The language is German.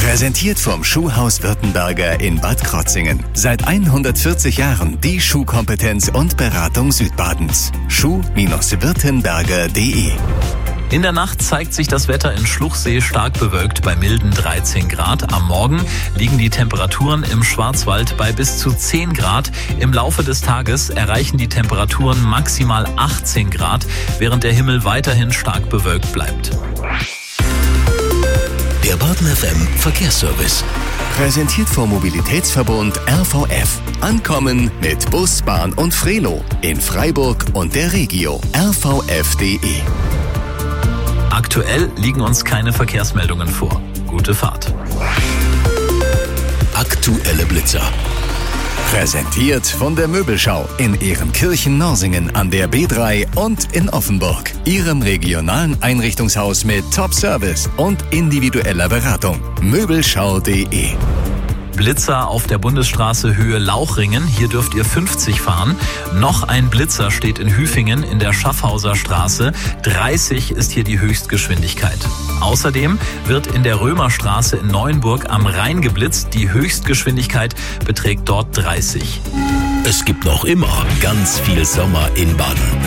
Präsentiert vom Schuhhaus Württemberger in Bad Krotzingen. Seit 140 Jahren die Schuhkompetenz und Beratung Südbadens. Schuh-württemberger.de. In der Nacht zeigt sich das Wetter in Schluchsee stark bewölkt bei milden 13 Grad. Am Morgen liegen die Temperaturen im Schwarzwald bei bis zu 10 Grad. Im Laufe des Tages erreichen die Temperaturen maximal 18 Grad, während der Himmel weiterhin stark bewölkt bleibt. Der Baden FM Verkehrsservice. Präsentiert vom Mobilitätsverbund RVF. Ankommen mit Bus, Bahn und Frelo in Freiburg und der Regio. rvf.de. Aktuell liegen uns keine Verkehrsmeldungen vor. Gute Fahrt. Aktuelle Blitzer. Präsentiert von der Möbelschau in Ehrenkirchen-Norsingen an der B3 und in Offenburg. Ihrem regionalen Einrichtungshaus mit Top-Service und individueller Beratung. Möbelschau.de. Blitzer auf der Bundesstraße Höhe Lauchringen. Hier dürft ihr 50 fahren. Noch ein Blitzer steht in Hüfingen in der Schaffhauser Straße. 30 ist hier die Höchstgeschwindigkeit. Außerdem wird in der Römerstraße in Neuenburg am Rhein geblitzt. Die Höchstgeschwindigkeit beträgt dort 30. Es gibt noch immer ganz viel Sommer in Baden.